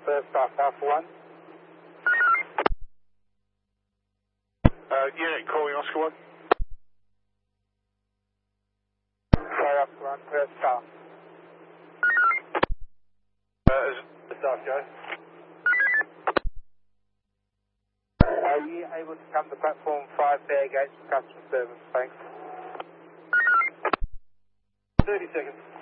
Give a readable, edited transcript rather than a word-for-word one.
First off, Alpha 1. Yeah, calling Oscar 1. Sorry, Alpha 1, first off. First off, Joe. Are you able to come to platform 5 Fairgate for customer service? Thanks. 30 seconds.